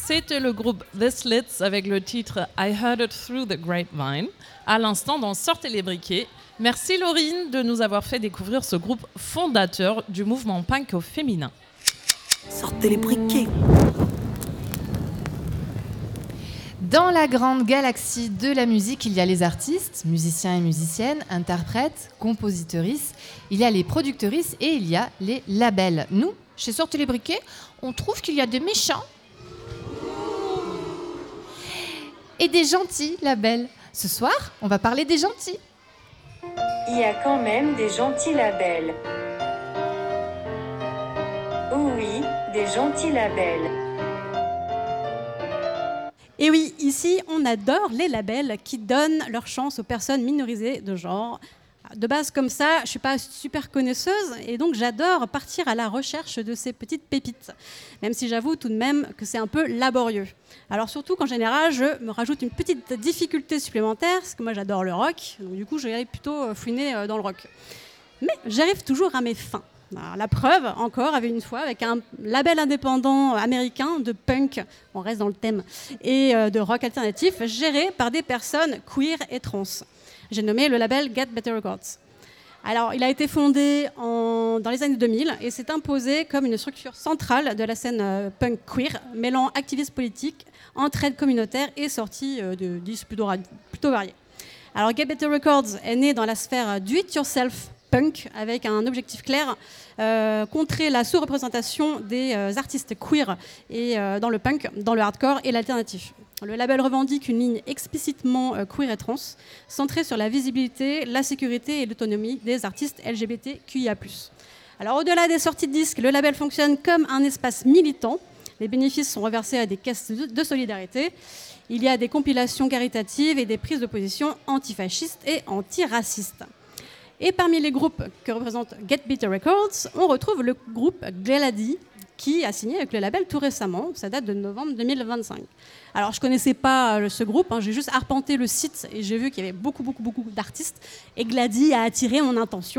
C'était le groupe The Slits avec le titre I Heard It Through the Grapevine, à l'instant dans Sortez les briquets. Merci Laurine de nous avoir fait découvrir ce groupe fondateur du mouvement punk au féminin. Sortez les briquets. Dans la grande galaxie de la musique, il y a les artistes, musiciens et musiciennes, interprètes, compositeuristes, il y a les producteuristes et il y a les labels. Nous, chez Sortez les briquets, on trouve qu'il y a des méchants et des gentils labels. Ce soir, on va parler des gentils. Il y a quand même des gentils labels. Oui, des gentils labels. Et oui, ici, on adore les labels qui donnent leur chance aux personnes minorisées de genre. De base, comme ça, je ne suis pas super connaisseuse et donc j'adore partir à la recherche de ces petites pépites, même si j'avoue tout de même que c'est un peu laborieux. Alors surtout qu'en général, je me rajoute une petite difficulté supplémentaire, parce que moi j'adore le rock, donc du coup je vais plutôt fouiner dans le rock. Mais j'arrive toujours à mes fins. Alors, la preuve, encore, une fois, avec un label indépendant américain de punk, on reste dans le thème, et de rock alternatif, géré par des personnes queer et trans. J'ai nommé le label Get Better Records. Alors, il a été fondé dans les années 2000 et s'est imposé comme une structure centrale de la scène punk queer, mêlant activisme politique, entraide communautaire et sortie de disques plutôt variés. Alors, Get Better Records est né dans la sphère do-it-yourself punk avec un objectif clair, contrer la sous-représentation des artistes queer et, dans le punk, dans le hardcore et l'alternatif. Le label revendique une ligne explicitement queer et trans, centrée sur la visibilité, la sécurité et l'autonomie des artistes LGBTQIA+. Alors au-delà des sorties de disques, le label fonctionne comme un espace militant. Les bénéfices sont reversés à des caisses de solidarité. Il y a des compilations caritatives et des prises de position antifascistes et antiracistes. Et parmi les groupes que représente Get Better Records, on retrouve le groupe Glady, qui a signé avec le label tout récemment. Ça date de novembre 2025. Alors, je ne connaissais pas ce groupe, j'ai juste arpenté le site et j'ai vu qu'il y avait beaucoup d'artistes. Et Glady a attiré mon attention.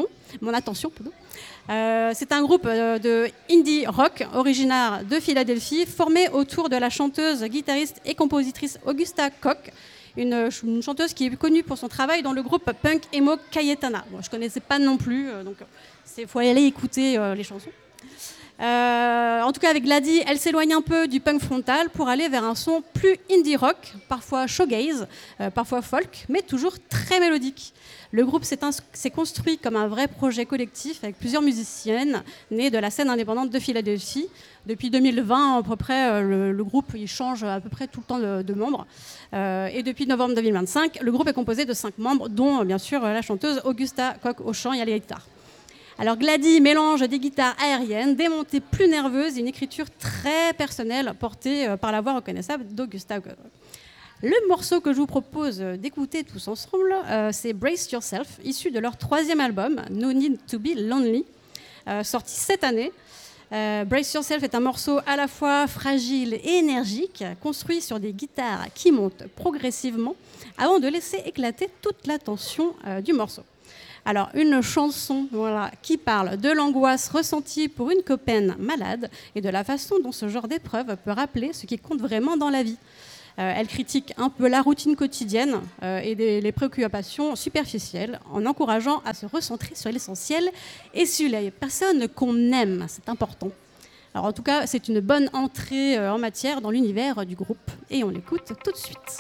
C'est un groupe de indie rock originaire de Philadelphie, formé autour de la chanteuse, guitariste et compositrice Augusta Koch, une chanteuse qui est connue pour son travail dans le groupe punk emo Cayetana. Bon, je ne connaissais pas non plus, donc il faut aller écouter les chansons. En tout cas, avec Glady, elle s'éloigne un peu du punk frontal pour aller vers un son plus indie rock, parfois shoegaze, parfois folk, mais toujours très mélodique. Le groupe s'est construit comme un vrai projet collectif avec plusieurs musiciennes nées de la scène indépendante de Philadelphie. Depuis 2020, à peu près, le groupe il change à peu près tout le temps de membres. Et depuis novembre 2025, le groupe est composé de 5 membres, dont bien sûr la chanteuse Augusta Koch au chant et à la guitare. Alors Glady mélange des guitares aériennes, des montées plus nerveuses et une écriture très personnelle portée par la voix reconnaissable d'Augusta Koch. Le morceau que je vous propose d'écouter tous ensemble, c'est Brace Yourself, issu de leur 3e album, No Need to Be Lonely, sorti cette année. Brace Yourself est un morceau à la fois fragile et énergique, construit sur des guitares qui montent progressivement avant de laisser éclater toute la tension du morceau. Alors, une chanson qui parle de l'angoisse ressentie pour une copaine malade et de la façon dont ce genre d'épreuve peut rappeler ce qui compte vraiment dans la vie. Elle critique un peu la routine quotidienne et les préoccupations superficielles en encourageant à se recentrer sur l'essentiel et sur les personnes qu'on aime. C'est important. Alors, en tout cas, c'est une bonne entrée en matière dans l'univers du groupe et on l'écoute tout de suite.